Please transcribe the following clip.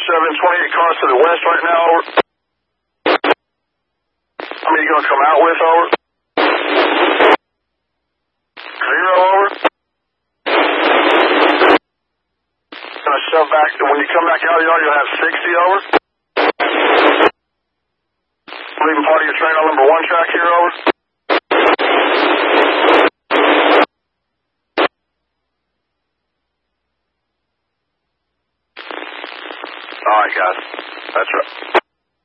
28 cars to the west right now, over. How many you going to come out with, over? 0, over. Going to shove back, when you come back out of the yard, you'll have 60, over. Leaving part of your train on number 1 track here, over. All right, guys. That's right.